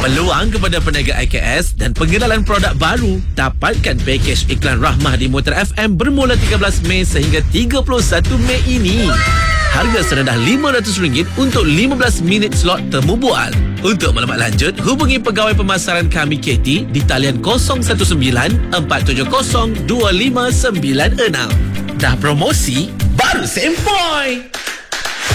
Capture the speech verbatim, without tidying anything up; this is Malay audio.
Peluang kepada peniaga I K S dan pengenalan produk baru. Dapatkan pakej iklan Rahmah di Mutar F M bermula tiga belas Mei sehingga tiga puluh satu Mei ini. Harga serendah lima ratus ringgit untuk lima belas minit slot temu bual. Untuk maklumat lanjut, hubungi pegawai pemasaran kami K T di talian kosong satu sembilan empat tujuh kosong dua lima sembilan enam. Dah promosi, baru sempoi.